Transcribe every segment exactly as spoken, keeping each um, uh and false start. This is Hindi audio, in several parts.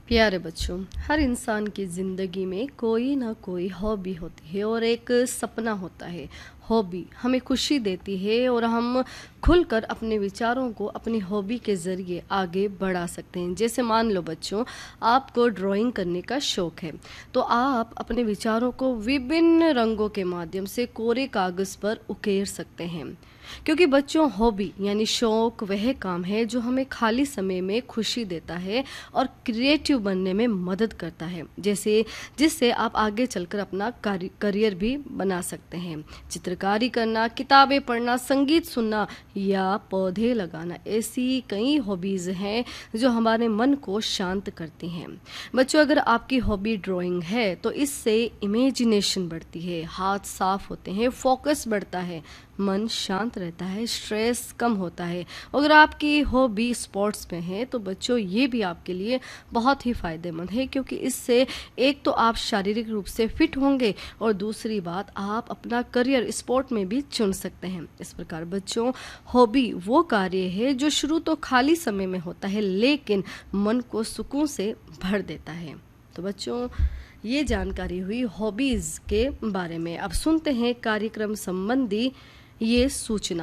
प्यारे बच्चों, हर इंसान की ज़िंदगी में कोई ना कोई हॉबी होती है और एक सपना होता है। हॉबी हमें खुशी देती है और हम खुलकर अपने विचारों को अपनी हॉबी के ज़रिए आगे बढ़ा सकते हैं। जैसे मान लो बच्चों, आपको ड्राइंग करने का शौक़ है, तो आप अपने विचारों को विभिन्न रंगों के माध्यम से कोरे कागज़ पर उकेर सकते हैं। क्योंकि बच्चों, हॉबी यानी शौक वह काम है जो हमें खाली समय में खुशी देता है और क्रिएटिव बनने में मदद करता है, जैसे जिससे आप आगे चलकर अपना करियर भी बना सकते हैं। चित्रकारी करना, किताबें पढ़ना, संगीत सुनना या पौधे लगाना, ऐसी कई हॉबीज़ हैं जो हमारे मन को शांत करती हैं। बच्चों, अगर आपकी हॉबी ड्राइंग है तो इससे इमेजिनेशन बढ़ती है, हाथ साफ होते हैं, फोकस बढ़ता है, मन शांत रहता है, स्ट्रेस कम होता है। अगर आपकी हॉबी स्पोर्ट्स में है तो बच्चों, ये भी आपके लिए बहुत ही फ़ायदेमंद है, क्योंकि इससे एक तो आप शारीरिक रूप से फिट होंगे और दूसरी बात, आप अपना करियर स्पोर्ट में भी चुन सकते हैं। इस प्रकार बच्चों, हॉबी वो कार्य है जो शुरू तो खाली समय में होता है लेकिन मन को सुकून से भर देता है। तो बच्चों, ये जानकारी हुई हॉबीज़ के बारे में। अब सुनते हैं कार्यक्रम संबंधी ये सूचना।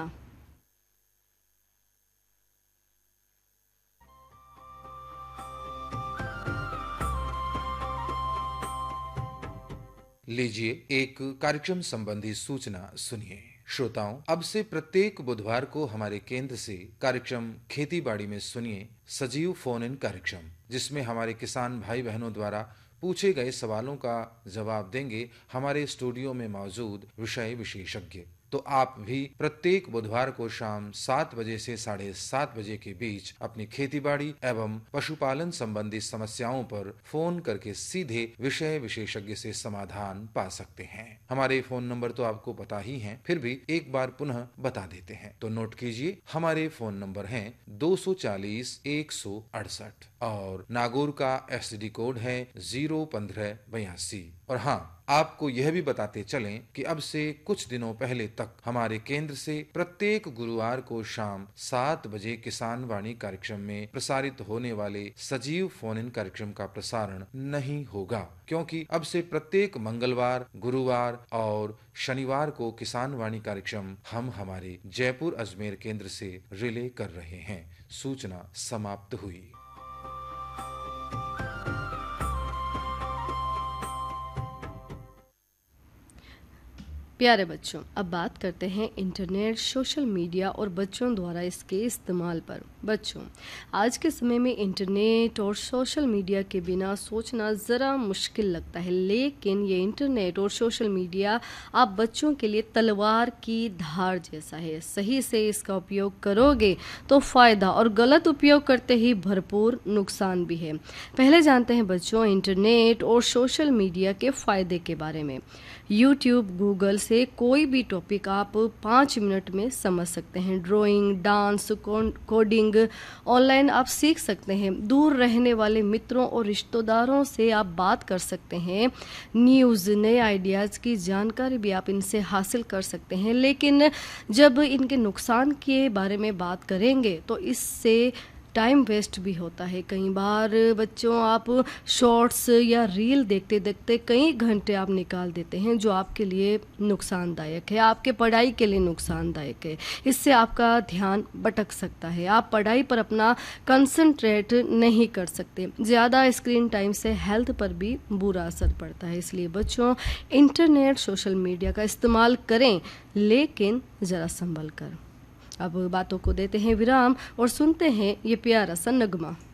लीजिए एक कार्यक्रम संबंधी सूचना सुनिए। श्रोताओं, अब से प्रत्येक बुधवार को हमारे केंद्र से कार्यक्रम खेती बाड़ी में सुनिए सजीव फोन इन कार्यक्रम, जिसमें हमारे किसान भाई बहनों द्वारा पूछे गए सवालों का जवाब देंगे हमारे स्टूडियो में मौजूद विषय विशेषज्ञ। तो आप भी प्रत्येक बुधवार को शाम सात बजे से साढ़े सात बजे के बीच अपनी खेतीबाड़ी एवं पशुपालन संबंधी समस्याओं पर फोन करके सीधे विषय विशेषज्ञ से समाधान पा सकते हैं। हमारे फोन नंबर तो आपको पता ही हैं, फिर भी एक बार पुनः बता देते हैं, तो नोट कीजिए। हमारे फोन नंबर हैं दो सौ चालीस एक सौ अड़सठ और नागौर का एस टी डी कोड है जीरो पंद्रह बयासी। और हाँ, आपको यह भी बताते चलें कि अब से कुछ दिनों पहले तक हमारे केंद्र से प्रत्येक गुरुवार को शाम सात बजे किसान वाणी कार्यक्रम में प्रसारित होने वाले सजीव फोन इन कार्यक्रम का प्रसारण नहीं होगा, क्योंकि अब से प्रत्येक मंगलवार, गुरुवार और शनिवार को किसान वाणी कार्यक्रम हम हमारे जयपुर अजमेर केंद्र से रिले कर रहे हैं। सूचना समाप्त हुई। प्यारे बच्चों, अब बात करते हैं इंटरनेट, सोशल मीडिया और बच्चों द्वारा इसके इस्तेमाल पर। बच्चों, आज के समय में इंटरनेट और सोशल मीडिया के बिना सोचना ज़रा मुश्किल लगता है, लेकिन ये इंटरनेट और सोशल मीडिया आप बच्चों के लिए तलवार की धार जैसा है। सही से इसका उपयोग करोगे तो फ़ायदा, और गलत उपयोग करते ही भरपूर नुकसान भी है। पहले जानते हैं बच्चों इंटरनेट और सोशल मीडिया के फ़ायदे के बारे में। यूट्यूब, गूगल से कोई भी टॉपिक आप पाँच मिनट में समझ सकते हैं। ड्राइंग, डांस, कोडिंग ऑनलाइन आप सीख सकते हैं। दूर रहने वाले मित्रों और रिश्तेदारों से आप बात कर सकते हैं। न्यूज़, नए आइडियाज़ की जानकारी भी आप इनसे हासिल कर सकते हैं। लेकिन जब इनके नुकसान के बारे में बात करेंगे तो इससे टाइम वेस्ट भी होता है। कई बार बच्चों, आप शॉर्ट्स या रील देखते देखते कई घंटे आप निकाल देते हैं, जो आपके लिए नुकसानदायक है, आपके पढ़ाई के लिए नुकसानदायक है। इससे आपका ध्यान भटक सकता है, आप पढ़ाई पर अपना कंसंट्रेट नहीं कर सकते। ज़्यादा स्क्रीन टाइम से हेल्थ पर भी बुरा असर पड़ता है। इसलिए बच्चों, इंटरनेट, सोशल मीडिया का इस्तेमाल करें, लेकिन ज़रा संभल कर। अब बातों को देते हैं विराम और सुनते हैं ये प्यारा सा नगमा।